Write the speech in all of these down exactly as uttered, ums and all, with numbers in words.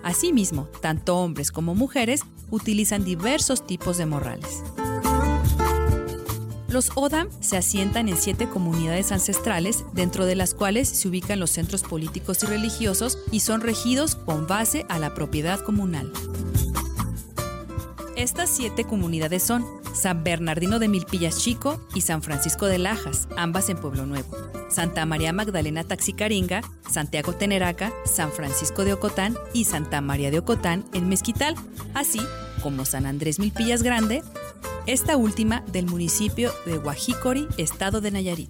Asimismo, tanto hombres como mujeres utilizan diversos tipos de morrales. Los O'odham se asientan en siete comunidades ancestrales, dentro de las cuales se ubican los centros políticos y religiosos y son regidos con base a la propiedad comunal. Estas siete comunidades son San Bernardino de Milpillas Chico y San Francisco de Lajas, ambas en Pueblo Nuevo, Santa María Magdalena Taxicaringa, Santiago Teneraca, San Francisco de Ocotán y Santa María de Ocotán en Mezquital, así como San Andrés Milpillas Grande, esta última del municipio de Guajícori, estado de Nayarit.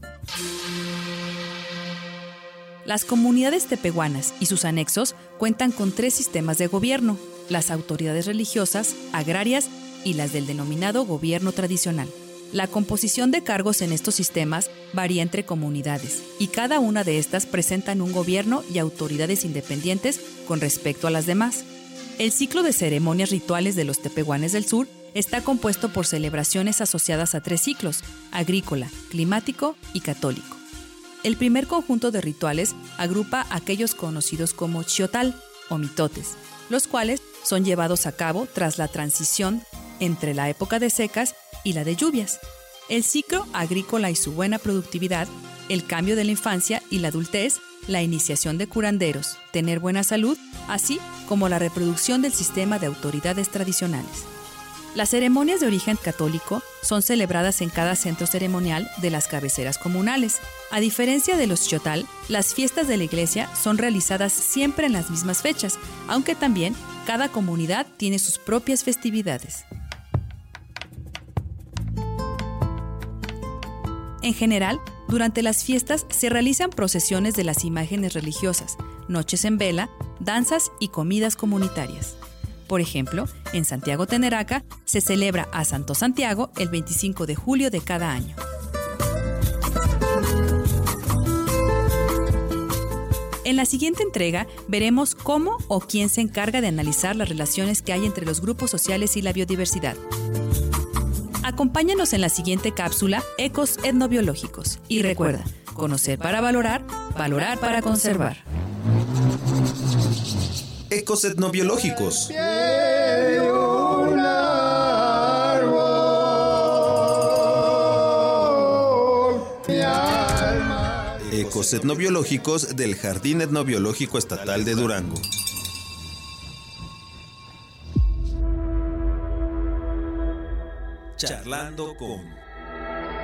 Las comunidades tepehuanas y sus anexos cuentan con tres sistemas de gobierno: las autoridades religiosas, agrarias y las del denominado gobierno tradicional. La composición de cargos en estos sistemas varía entre comunidades y cada una de estas presentan un gobierno y autoridades independientes con respecto a las demás. El ciclo de ceremonias rituales de los tepehuanes del sur está compuesto por celebraciones asociadas a tres ciclos: agrícola, climático y católico. El primer conjunto de rituales agrupa aquellos conocidos como xiotal o mitotes, los cuales son llevados a cabo tras la transición entre la época de secas y la de lluvias, el ciclo agrícola y su buena productividad, el cambio de la infancia y la adultez, la iniciación de curanderos, tener buena salud, así como la reproducción del sistema de autoridades tradicionales. Las ceremonias de origen católico son celebradas en cada centro ceremonial de las cabeceras comunales. A diferencia de los xiotal, las fiestas de la iglesia son realizadas siempre en las mismas fechas, aunque también cada comunidad tiene sus propias festividades. En general, durante las fiestas se realizan procesiones de las imágenes religiosas, noches en vela, danzas y comidas comunitarias. Por ejemplo, en Santiago Teneraca se celebra a Santo Santiago el veinticinco de julio de cada año. En la siguiente entrega veremos cómo o quién se encarga de analizar las relaciones que hay entre los grupos sociales y la biodiversidad. Acompáñanos en la siguiente cápsula Ecos Etnobiológicos y recuerda, conocer para valorar, valorar para conservar. Ecos etnobiológicos. Ecos etnobiológicos del Jardín Etnobiológico Estatal de Durango. Charlando con